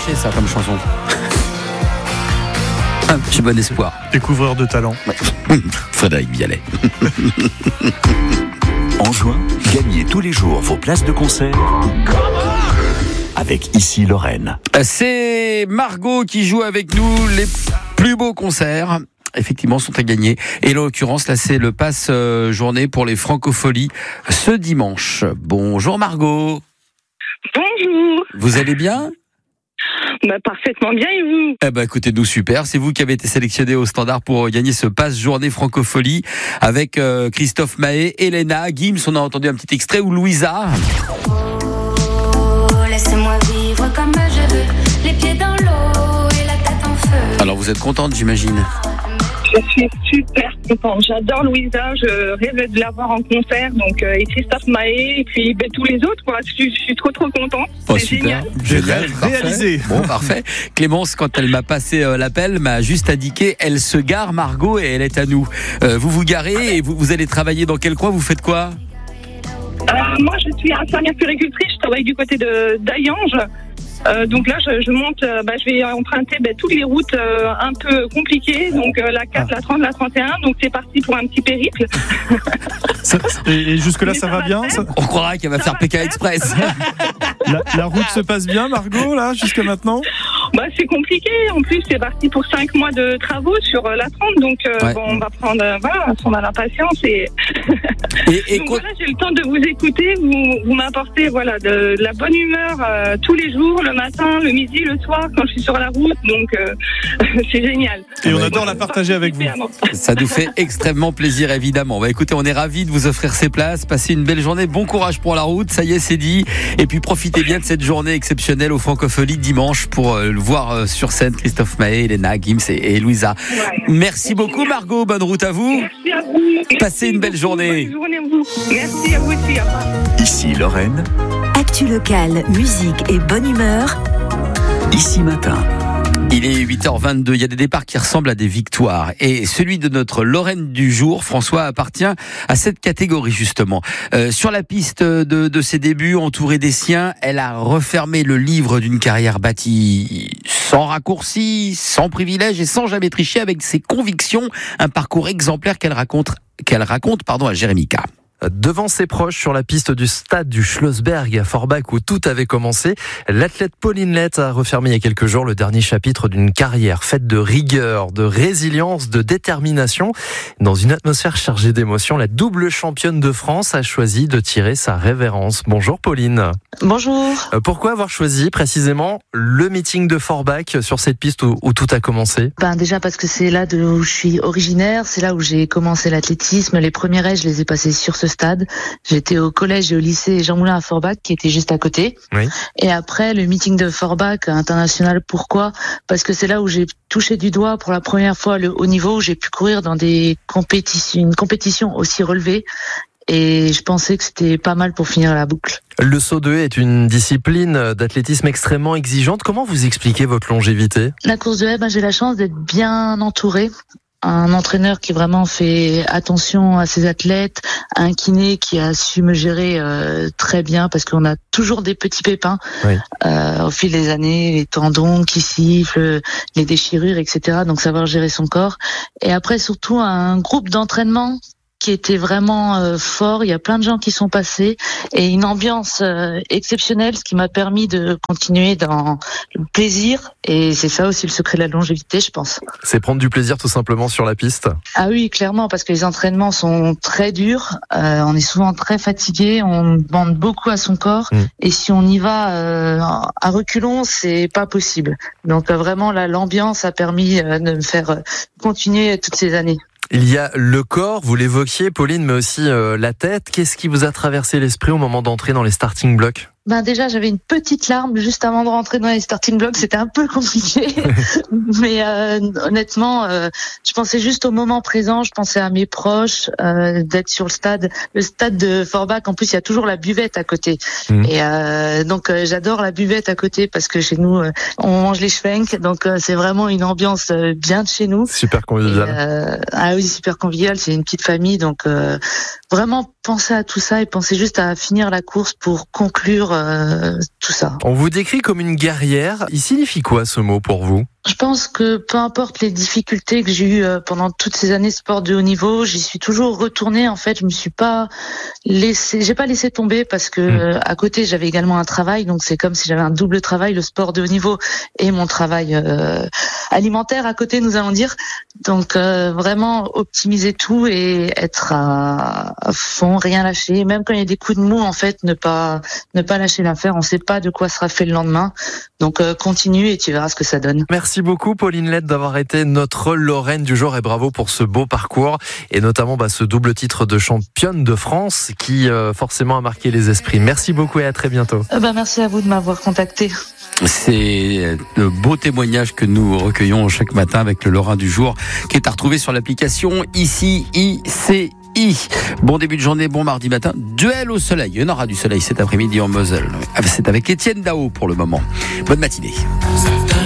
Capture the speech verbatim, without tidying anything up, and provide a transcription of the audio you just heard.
marcher ça comme chanson. J'ai bon espoir. Découvreur de talent. Frédéric Vialet. En juin, gagnez tous les jours vos places de concert avec Ici Lorraine. C'est Margot qui joue avec nous les plus beaux concerts. Effectivement, sont à gagner. Et en l'occurrence, là, c'est le pass euh, journée pour les Francopholies ce dimanche. Bonjour Margot. Bonjour. Vous allez bien ? Bah, parfaitement bien, et vous ? Eh ben, écoutez-nous, super. C'est vous qui avez été sélectionné au standard pour gagner ce pass journée Francophonie avec euh, Christophe Maé, Elena, Gims, on a entendu un petit extrait, ou Louisa. Oh, laissez-moi vivre comme je veux, les pieds dans l'eau et la tête en feu. Alors, vous êtes contente, j'imagine ? Je suis super contente. J'adore Louisa, je rêve de la voir en concert. Donc, euh, et Christophe Maé, et puis ben, tous les autres, quoi. Je, suis- je suis trop, trop contente. Oh, C'est super. génial. Génial. Rêve Parfait. réalisé. Bon, parfait. Clémence, quand elle m'a passé euh, l'appel, m'a juste indiqué, elle se gare, Margot, et elle est à nous. Euh, vous vous garez et vous, vous allez travailler dans quel coin ? Vous faites quoi ? Euh, moi, je suis infirmière puéricultrice. Je travaille du côté de d'Ayange. Euh, donc là, je, je monte, euh, bah, je vais emprunter bah, toutes les routes euh, un peu compliquées, donc euh, la quatre, la trente, la trente et un, donc c'est parti pour un petit périple. Ça- et, et jusque-là, Mais ça ça va va bien faire. ça- On croirait qu'elle va faire Pékin Express. la, la route se passe bien, Margot, là, jusqu'à maintenant ? Bah, c'est compliqué, en plus c'est parti pour cinq mois de travaux sur euh, la trente, donc euh, Ouais. bon, on va prendre, euh, voilà, on a l'impatience et, Et, et donc co- voilà, j'ai le temps de vous écouter, vous, vous m'apportez voilà, de, de la bonne humeur euh, tous les jours, le matin, le midi, le soir, quand je suis sur la route, donc euh, c'est génial. Et on Ouais. adore la partager avec vous. ça nous fait extrêmement plaisir, évidemment. Bah, écoutez, on est ravis de vous offrir ces places. Passez une belle journée. Bon courage pour la route. Ça y est, c'est dit. Et puis, profitez bien de cette journée exceptionnelle au Francopholies dimanche pour euh, le voir euh, sur scène. Christophe Maé, Elena, Gims et, et Louisa. Ouais. Merci beaucoup, Margot. Bonne route à vous. Merci à vous. Passez une belle beaucoup. journée. Bonne journée à vous. Merci à vous aussi. Au revoir. Ici Lorraine, Actu locale, musique et bonne humeur. Ici Matin. Il est huit heures vingt-deux, il y a des départs qui ressemblent à des victoires. Et celui de notre Lorraine du jour, François, appartient à cette catégorie justement. Euh, sur la piste de, de ses débuts, entourée des siens, elle a refermé le livre d'une carrière bâtie sans raccourci, sans privilège et sans jamais tricher, avec ses convictions. Un parcours exemplaire qu'elle raconte, qu'elle raconte pardon, à Jérémy K. Devant ses proches sur la piste du stade du Schlossberg à Forbach où tout avait commencé, l'athlète Pauline Lett a refermé il y a quelques jours le dernier chapitre d'une carrière faite de rigueur, de résilience, de détermination. Dans une atmosphère chargée d'émotions, la double championne de France a choisi de tirer sa révérence. Bonjour Pauline. Bonjour. Euh, Pourquoi avoir choisi précisément le meeting de Forbach sur cette piste où, où tout a commencé ? Ben déjà parce que c'est là de où je suis originaire, c'est là où j'ai commencé l'athlétisme. Les premiers raids, je les ai passés sur ce stade. J'étais au collège et au lycée Jean Moulin à Forbach, qui était juste à côté. Oui. Et après, le meeting de Forbach international, pourquoi ? Parce que c'est là où j'ai touché du doigt pour la première fois le haut niveau, où j'ai pu courir dans des compétitions, une compétition aussi relevée. Et je pensais que c'était pas mal pour finir la boucle. Le saut de haie est une discipline d'athlétisme extrêmement exigeante. Comment vous expliquez votre longévité ? La course de haie, ben, j'ai la chance d'être bien entourée. Un entraîneur qui vraiment fait attention à ses athlètes, un kiné qui a su me gérer euh, très bien parce qu'on a toujours des petits pépins Oui. euh, au fil des années, les tendons qui sifflent, les déchirures, et cetera. Donc savoir gérer son corps. Et après surtout un groupe d'entraînement qui était vraiment euh, fort. Il y a plein de gens qui sont passés et une ambiance euh, exceptionnelle, ce qui m'a permis de continuer dans le plaisir. Et c'est ça aussi le secret de la longévité, je pense. C'est prendre du plaisir tout simplement sur la piste. Ah oui, clairement, parce que les entraînements sont très durs. Euh, on est souvent très fatigué, on demande beaucoup à son corps. Mmh. Et si on y va euh, à reculons, c'est pas possible. Donc euh, vraiment, là, l'ambiance a permis euh, de me faire euh, continuer toutes ces années. Il y a le corps, vous l'évoquiez Pauline, mais aussi euh, la tête. Qu'est-ce qui vous a traversé l'esprit au moment d'entrer dans les starting blocks ? Ben déjà, j'avais une petite larme juste avant de rentrer dans les starting blocks. C'était un peu compliqué, mais euh, honnêtement, euh, je pensais juste au moment présent. Je pensais à mes proches, euh, d'être sur le stade, le stade de Forbach. En plus, il y a toujours la buvette à côté, Mmh. et euh, donc euh, j'adore la buvette à côté parce que chez nous, euh, on mange les schwenks, donc euh, c'est vraiment une ambiance euh, bien de chez nous. Super Et, convivial. euh, ah oui, super convivial. C'est une petite famille, donc euh, vraiment penser à tout ça et penser juste à finir la course pour conclure euh, tout ça. On vous décrit comme une guerrière. Il signifie quoi ce mot pour vous ? Je pense que peu importe les difficultés que j'ai eues pendant toutes ces années de sport de haut niveau, j'y suis toujours retournée. En fait, je me suis pas laissé, j'ai pas laissé tomber parce que mmh. à côté j'avais également un travail, donc c'est comme si j'avais un double travail, le sport de haut niveau et mon travail euh, alimentaire à côté, nous allons dire. Donc euh, vraiment optimiser tout et être à, à fond, rien lâcher, même quand il y a des coups de mou, en fait, ne pas ne pas lâcher l'affaire. On sait pas de quoi sera fait le lendemain, donc euh, continue et tu verras ce que ça donne. Merci beaucoup Pauline Lett d'avoir été notre Lorraine du jour et bravo pour ce beau parcours et notamment bah, ce double titre de championne de France qui euh, forcément a marqué les esprits. Merci beaucoup et à très bientôt. Euh, bah, merci à vous de m'avoir contacté. C'est le beau témoignage que nous recueillons chaque matin avec le Lorrain du jour qui est à retrouver sur l'application Ici I C I. Bon début de journée, bon mardi matin. Duel au soleil. Il y en aura du soleil cet après-midi en Moselle. C'est avec Étienne Dao pour le moment. Bonne matinée.